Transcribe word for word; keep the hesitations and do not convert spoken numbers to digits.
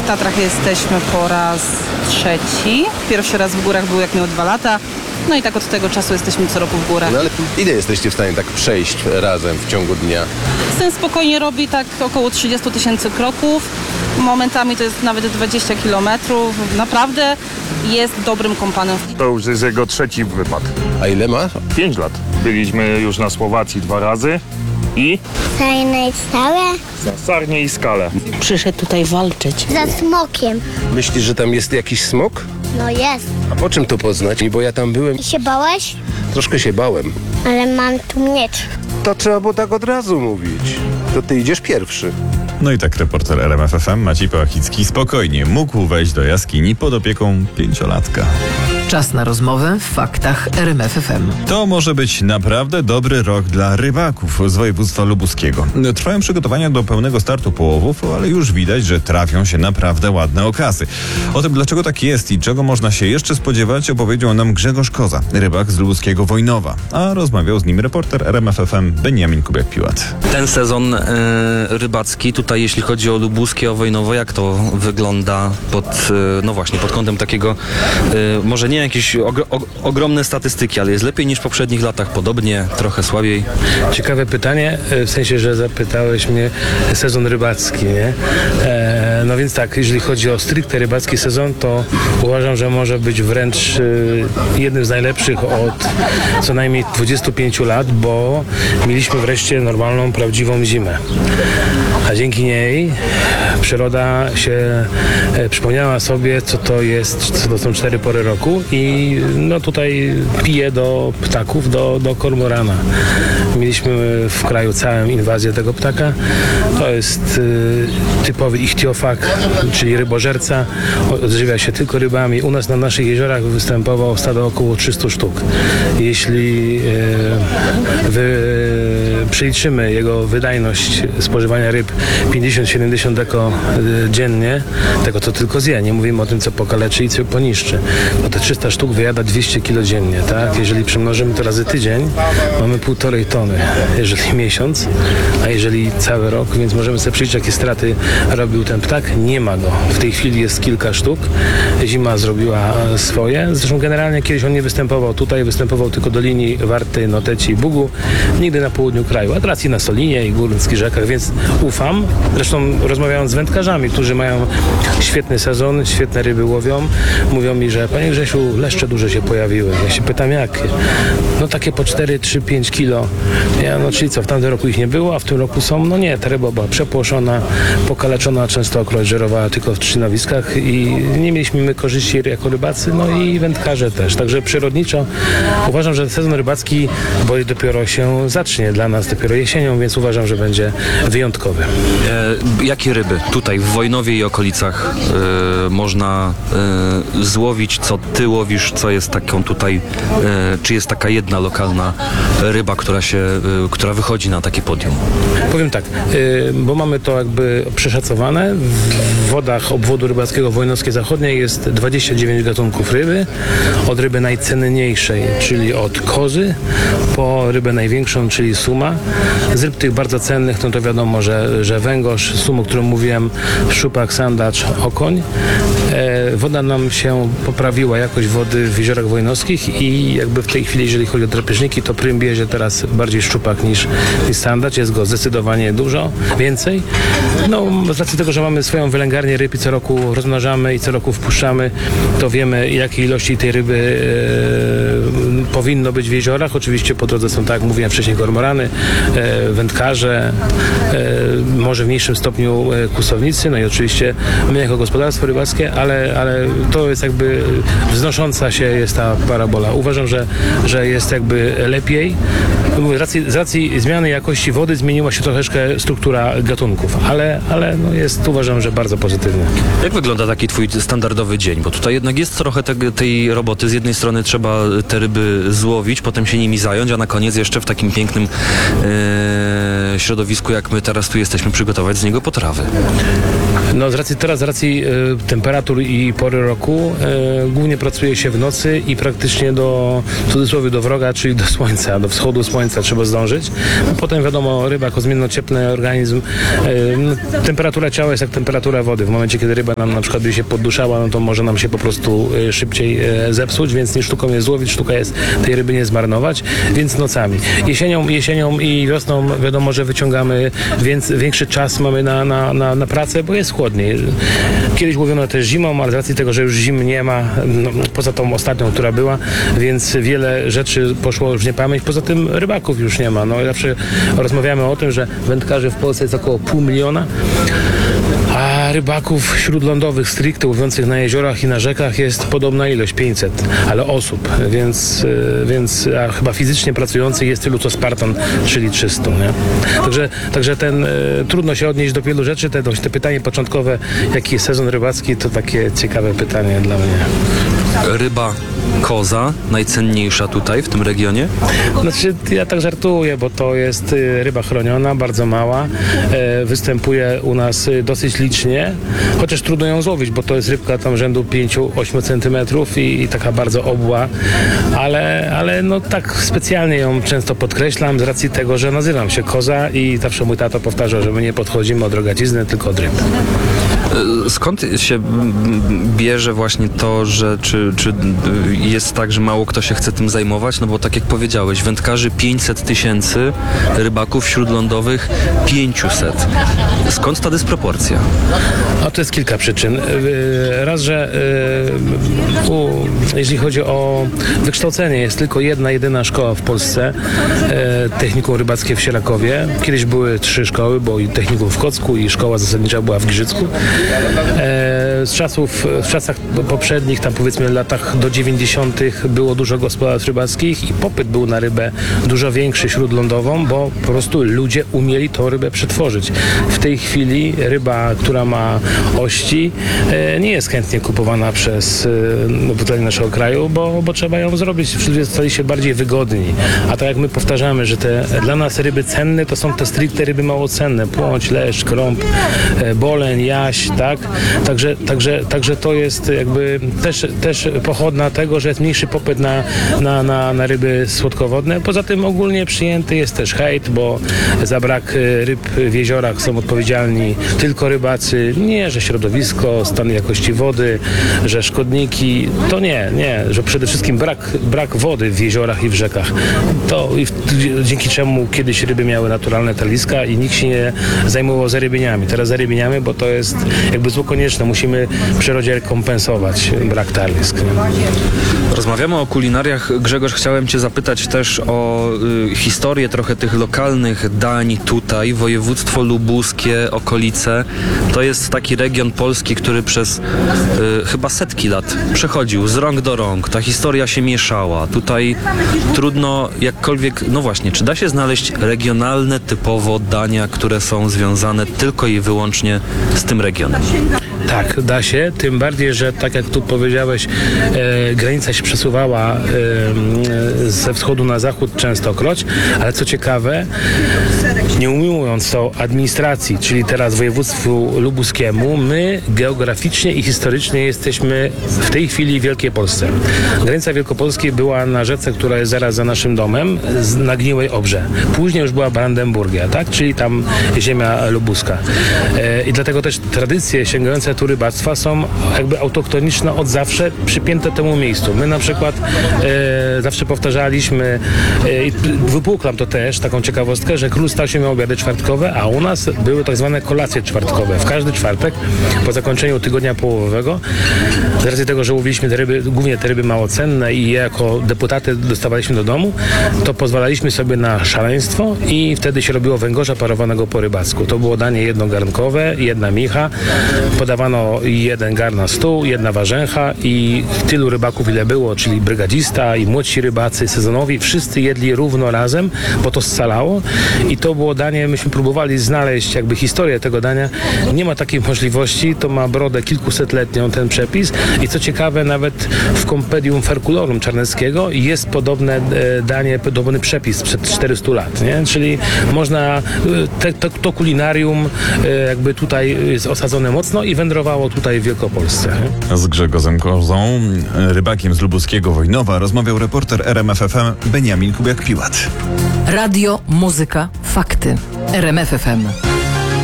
W Tatrach jesteśmy po raz trzeci. Pierwszy raz w górach był jak miał dwa lata. No i tak od tego czasu jesteśmy co roku w górach. No ale ile jesteście w stanie tak przejść razem w ciągu dnia? Syn spokojnie robi tak około trzydzieści tysięcy kroków. Momentami to jest nawet dwadzieścia kilometrów. Naprawdę jest dobrym kompanem. To już jest jego trzeci wypad. A ile ma? Pięć lat. Byliśmy już na Słowacji dwa razy i Fajne stałe? na Sarnie i Skale. Przyszedł tutaj walczyć. Za smokiem. Myślisz, że tam jest jakiś smok? No jest. A po czym to poznać? Bo ja tam byłem, Ty się bałeś? troszkę się bałem. Ale mam tu miecz. To trzeba było tak od razu mówić. To ty idziesz pierwszy. No i tak reporter R M F F M Maciej Pałachicki spokojnie mógł wejść do jaskini pod opieką pięciolatka. Czas na rozmowę w faktach R M F F M. To może być naprawdę dobry rok dla rybaków z województwa lubuskiego. Trwają przygotowania do pełnego startu połowów, ale już widać, że trafią się naprawdę ładne okazy. O tym, dlaczego tak jest i czego można się jeszcze spodziewać, opowiedział nam Grzegorz Koza, rybak z lubuskiego Wojnowa. A rozmawiał z nim reporter R M F F M Beniamin Kubiak-Piłat. Ten sezon y, rybacki, tutaj jeśli chodzi o lubuskie, o Wojnowo, jak to wygląda pod, y, no właśnie, pod kątem takiego, y, może nie jakieś ogro, o, ogromne statystyki, ale jest lepiej niż w poprzednich latach, podobnie, trochę słabiej. Ciekawe pytanie, w sensie, że zapytałeś mnie sezon rybacki, nie? E, no więc tak, jeżeli chodzi o stricte rybacki sezon, to uważam, że może być wręcz e, jednym z najlepszych od co najmniej dwudziestu pięciu lat, bo mieliśmy wreszcie normalną, prawdziwą zimę. A dzięki niej przyroda się e, przypomniała sobie, co to jest, co to są cztery pory roku i no tutaj pije do ptaków, do, do kormorana. Mieliśmy w kraju całą inwazję tego ptaka. To jest y, typowy ichtiofag, czyli rybożerca. Odżywia się tylko rybami. U nas na naszych jeziorach występowało stado około trzystu sztuk. Jeśli y, wy, przeliczymy jego wydajność spożywania ryb pięćdziesiąt do siedemdziesięciu deko y, dziennie, tego co tylko zje, nie mówimy o tym, co pokaleczy i co poniszczy. No te trzysta sztuk wyjada dwieście kilo dziennie, tak? Jeżeli przemnożymy to razy tydzień, mamy półtorej tony, jeżeli miesiąc, a jeżeli cały rok, więc możemy sobie przyjrzeć, jakie straty robił ten ptak. Nie ma go. W tej chwili jest kilka sztuk. Zima zrobiła swoje. Zresztą generalnie kiedyś on nie występował tutaj, występował tylko do linii Warty, Noteci i Bugu, nigdy na południu kraju, a teraz i na Solinie i Górskich Rzekach, więc ufam. Zresztą rozmawiałem z wędkarzami, którzy mają świetny sezon, świetne ryby łowią. Mówią mi, że panie Grzesiu, leszcze duże się pojawiły. Ja się pytam, jakie? No takie po cztery, trzy, pięć kilo. Ja, no czyli co, w tamtym roku ich nie było, a w tym roku są? No nie, ta ryba była przepłoszona, pokaleczona, częstokroć żerowała tylko w trzynowiskach i nie mieliśmy my korzyści jako rybacy, no i wędkarze też. Także przyrodniczo uważam, że sezon rybacki, bo dopiero się zacznie dla nas, dopiero jesienią, więc uważam, że będzie wyjątkowy. E, jakie ryby tutaj w Wojnowie i okolicach e, można e, złowić, co ty łowisz, co jest taką tutaj, e, czy jest taka jedna lokalna ryba, która się, e, która wychodzi na takie podium? Powiem tak, y, bo mamy to jakby przeszacowane. W wodach obwodu rybackiego Wojnowskiej Zachodniej jest dwadzieścia dziewięć gatunków ryby. Od ryby najcenniejszej, czyli od kozy, po rybę największą, czyli suma. Z ryb tych bardzo cennych, no to wiadomo, że, że węgorz, sum, o którym mówiłem, szczupak, sandacz, okoń. E, woda nam się poprawiła, jakość wody w jeziorach wojnowskich i jakby w tej chwili, jeżeli chodzi o drapieżniki, to prym bierze teraz bardziej szczupak niż, niż sandacz. Jest go zdecydowanie dużo więcej. No, z racji tego, że mamy swoją wylęgarnię ryb i co roku rozmnażamy i co roku wpuszczamy, to wiemy, jakiej ilości tej ryby e, powinno być w jeziorach. Oczywiście po drodze są, tak jak mówiłem wcześniej, kormorany, e, wędkarze, e, może w mniejszym stopniu e, kusownicy, no i oczywiście my jako gospodarstwo rybackie, ale, ale to jest jakby wznosząca się jest ta parabola. Uważam, że, że jest jakby lepiej. Z racji, z racji zmiany jakości wody zmieniła się troszeczkę struktura gatunków, ale, ale no jest, uważam, że bardzo pozytywnie. Jak wygląda taki twój standardowy dzień? Bo tutaj jednak jest trochę te, tej roboty. Z jednej strony trzeba te ryby złowić, potem się nimi zająć, a na koniec jeszcze w takim pięknym e, e, środowisku, jak my teraz tu jesteśmy, przygotować z niego potrawy? No z racji teraz, z racji e, temperatur i pory roku e, głównie pracuje się w nocy i praktycznie do, w cudzysłowie, do wroga, czyli do słońca, do wschodu słońca trzeba zdążyć. No, potem wiadomo, ryba jako zmiennościepły organizm, e, no, temperatura ciała jest jak temperatura wody. W momencie, kiedy ryba nam na przykład by się podduszała, no to może nam się po prostu e, szybciej e, zepsuć, więc nie sztuką jest złowić, sztuka jest tej ryby nie zmarnować, więc nocami. Jesienią, jesienią i wiosną wiadomo, że wyciągamy, więc większy czas mamy na, na, na, na pracę, bo jest chłodniej. Kiedyś łowiono też zimą, ale z racji tego, że już zim nie ma, no, poza tą ostatnią, która była, więc wiele rzeczy poszło już w niepamięć. Poza tym rybaków już nie ma. No, zawsze rozmawiamy o tym, że wędkarzy w Polsce jest około pół miliona, a rybaków śródlądowych stricte łowiących na jeziorach i na rzekach jest podobna ilość, pięćset, ale osób, więc, więc a chyba fizycznie pracujących jest tylu co Spartan, czyli trzysta. Nie? Także, także ten, trudno się odnieść do wielu rzeczy. Te, te pytanie początkowe, jaki jest sezon rybacki, to takie ciekawe pytanie dla mnie. Ryba koza, najcenniejsza tutaj w tym regionie? Znaczy, ja tak żartuję, bo to jest y, ryba chroniona, bardzo mała, e, występuje u nas y, dosyć licznie, chociaż trudno ją złowić, bo to jest rybka tam rzędu pięć do ośmiu centymetrów i, i taka bardzo obła, ale, ale no tak specjalnie ją często podkreślam z racji tego, że nazywam się Koza i zawsze mój tato powtarza, że my nie podchodzimy od rogacizny, tylko od ryb. Skąd się bierze właśnie to, że czy, czy jest tak, że mało kto się chce tym zajmować? No bo tak jak powiedziałeś, wędkarzy pięćset tysięcy, rybaków śródlądowych pięćset. Skąd ta dysproporcja? No to jest kilka przyczyn. Raz, że u, jeśli chodzi o wykształcenie, jest tylko jedna, jedyna szkoła w Polsce, technikum rybackie w Sierakowie. Kiedyś były trzy szkoły, bo i technikum w Kocku i szkoła zasadnicza była w Giżycku. Z czasów, w czasach poprzednich, tam powiedzmy w latach do dziewięćdziesiątych było dużo gospodarstw rybackich i popyt był na rybę dużo większy śródlądową, bo po prostu ludzie umieli tą rybę przetworzyć. W tej chwili ryba, która ma ości, nie jest chętnie kupowana przez obywateli naszego kraju, bo, bo trzeba ją zrobić. Ludzie stali się bardziej wygodni. A tak jak my powtarzamy, że te dla nas ryby cenne to są te stricte ryby mało cenne. Płoć, leszcz, krąb, boleń, jaś, tak? Także, także, także to jest jakby też, też pochodna tego, że jest mniejszy popyt na, na, na, na ryby słodkowodne. Poza tym ogólnie przyjęty jest też hejt, bo za brak ryb w jeziorach są odpowiedzialni tylko rybacy. Nie, że środowisko, stan jakości wody, że szkodniki. To nie, nie, że przede wszystkim brak, brak wody w jeziorach i w rzekach. To i w, dzięki czemu kiedyś ryby miały naturalne taliska i nikt się nie zajmował zarybieniami. Teraz zarybieniamy, bo to jest jakby zło konieczne. Musimy w przyrodzie rekompensować brak talisk. Rozmawiamy o kulinariach. Grzegorz, chciałem Cię zapytać też o y, historię trochę tych lokalnych dań tutaj. Województwo lubuskie, okolice. To jest taki region polski, który przez y, chyba setki lat przechodził z rąk do rąk. Ta historia się mieszała. Tutaj trudno jakkolwiek, no właśnie, czy da się znaleźć regionalne typowo dania, które są związane tylko i wyłącznie z tym regionem? Tak, da się, tym bardziej, że tak jak tu powiedziałeś, e, granica się przesuwała e, ze wschodu na zachód częstokroć, ale co ciekawe, nie ujmując to administracji, czyli teraz województwu lubuskiemu, my geograficznie i historycznie jesteśmy w tej chwili w Wielkiej Polsce. Granica Wielkopolskiej była na rzece, która jest zaraz za naszym domem, na Gniłej Obrze. Później już była Brandenburgia, tak? Czyli tam ziemia lubuska. E, I dlatego też tradycje sięgające tu rybactwa są jakby autochtoniczne od zawsze, przypięte temu miejscu. My na przykład e, zawsze powtarzaliśmy e, i wypuklam to też, taką ciekawostkę, że król stał się miał obiady czwartkowe, a u nas były tak zwane kolacje czwartkowe. W każdy czwartek po zakończeniu tygodnia połowowego, z racji tego, że łowiliśmy te ryby, głównie te ryby mało cenne i je jako deputaty dostawaliśmy do domu, to pozwalaliśmy sobie na szaleństwo i wtedy się robiło węgorza parowanego po rybacku. To było danie jednogarnkowe, jedna micha, podawano jeden gar na stół, jedna warzęcha i tylu rybaków ile było, czyli brygadzista i młodsi rybacy sezonowi, wszyscy jedli równo razem, bo to scalało i to było było danie, myśmy próbowali znaleźć jakby historię tego dania. Nie ma takiej możliwości, to ma brodę kilkusetletnią ten przepis i co ciekawe, nawet w Compendium Ferculorum Czarneckiego jest podobne e, danie, podobny przepis sprzed czterystu lat, nie? Czyli można, e, te, to, to kulinarium e, jakby tutaj jest osadzone mocno i wędrowało tutaj w Wielkopolsce. Nie? Z Grzegozem Kozą, rybakiem z lubuskiego Wojnowa, rozmawiał reporter R M F F M Beniamin Kubiak-Piłat. Radio, muzyka, fakty. R M F F M.